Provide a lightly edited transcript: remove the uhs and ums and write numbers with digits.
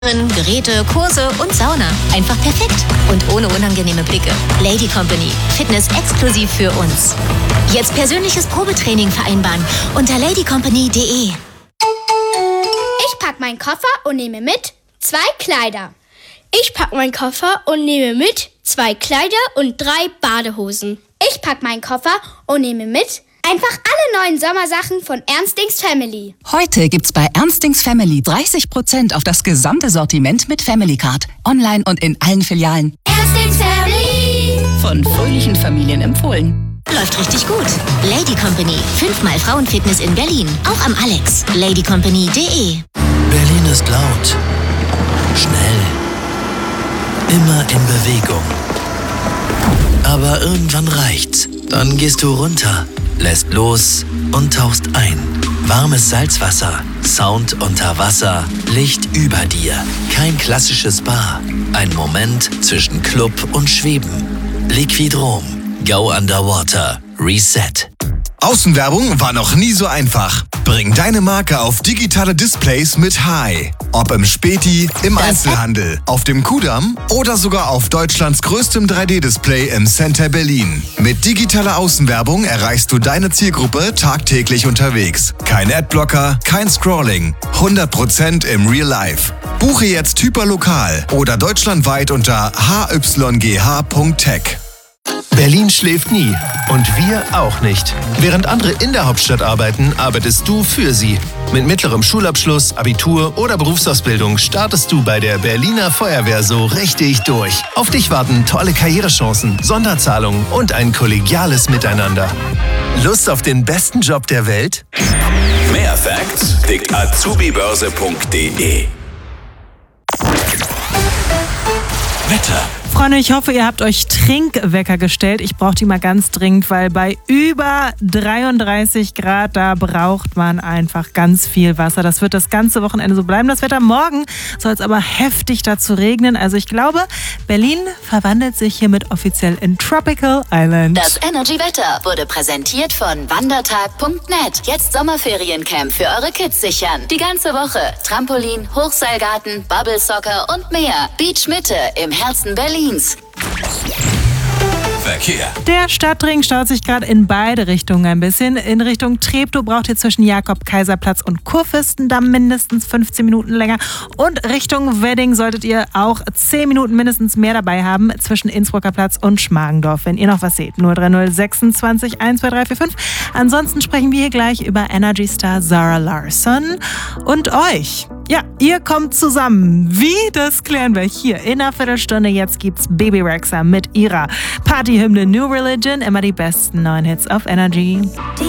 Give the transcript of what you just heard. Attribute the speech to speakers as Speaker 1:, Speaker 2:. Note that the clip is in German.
Speaker 1: Geräte, Kurse und Sauna. Einfach perfekt und ohne unangenehme Blicke. Lady Company. Fitness exklusiv für uns. Jetzt persönliches Probetraining vereinbaren unter ladycompany.de.
Speaker 2: Ich pack meinen Koffer und nehme mit 2 Kleider.
Speaker 3: Ich pack meinen Koffer und nehme mit 2 Kleider und 3 Badehosen.
Speaker 2: Ich pack meinen Koffer und nehme mit einfach alle neuen Sommersachen von Ernstings Family.
Speaker 4: Heute gibt's bei Ernstings Family 30% auf das gesamte Sortiment mit Family Card. Online und in allen Filialen.
Speaker 2: Ernstings Family.
Speaker 4: Von fröhlichen Familien empfohlen.
Speaker 1: Läuft richtig gut. Lady Company. 5-mal Frauenfitness in Berlin. Auch am Alex. ladycompany.de.
Speaker 5: Berlin ist laut. Schnell. Immer in Bewegung. Aber irgendwann reicht's. Dann gehst du runter, lässt los und tauchst ein. Warmes Salzwasser, Sound unter Wasser, Licht über dir. Kein klassisches Spa. Ein Moment zwischen Club und Schweben. Liquidrom. Go Underwater. Reset.
Speaker 6: Außenwerbung war noch nie so einfach. Bring deine Marke auf digitale Displays mit Hai. Ob im Späti, im Einzelhandel, auf dem Kudamm oder sogar auf Deutschlands größtem 3D-Display im Center Berlin. Mit digitaler Außenwerbung erreichst du deine Zielgruppe tagtäglich unterwegs. Kein Adblocker, kein Scrolling. 100% im Real Life. Buche jetzt hyperlokal oder deutschlandweit unter hyGh.tech.
Speaker 7: Berlin schläft nie. Und wir auch nicht. Während andere in der Hauptstadt arbeiten, arbeitest du für sie. Mit mittlerem Schulabschluss, Abitur oder Berufsausbildung startest du bei der Berliner Feuerwehr so richtig durch. Auf dich warten tolle Karrierechancen, Sonderzahlungen und ein kollegiales Miteinander. Lust auf den besten Job der Welt?
Speaker 8: Mehr Facts kriegt azubibörse.de. Wetter.
Speaker 9: Freunde, ich hoffe, ihr habt euch Trinkwecker gestellt. Ich brauche die mal ganz dringend, weil bei über 33 Grad, da braucht man einfach ganz viel Wasser. Das wird das ganze Wochenende so bleiben. Das Wetter morgen soll es aber heftig dazu regnen. Also ich glaube, Berlin verwandelt sich hiermit offiziell in Tropical Island.
Speaker 1: Das Energy-Wetter wurde präsentiert von wandertag.net. Jetzt Sommerferiencamp für eure Kids sichern. Die ganze Woche. Trampolin, Hochseilgarten, Bubble Soccer und mehr. Beach Mitte im Herzen Berlins.
Speaker 8: Verkehr.
Speaker 9: Der Stadtring staut sich gerade in beide Richtungen ein bisschen. In Richtung Treptow braucht ihr zwischen Jakob-Kaiser-Platz und Kurfürstendamm mindestens 15 Minuten länger. Und Richtung Wedding solltet ihr auch 10 Minuten mindestens mehr dabei haben zwischen Innsbrucker Platz und Schmargendorf, wenn ihr noch was seht. 030 26 12345. Ansonsten sprechen wir hier gleich über Energy Star Zara Larsson und euch. Ja, ihr kommt zusammen. Wie? Das klären wir hier in einer Viertelstunde. Jetzt gibt's Baby Rexha mit ihrer Partyhymne New Religion. Immer die besten neuen Hits auf Energy.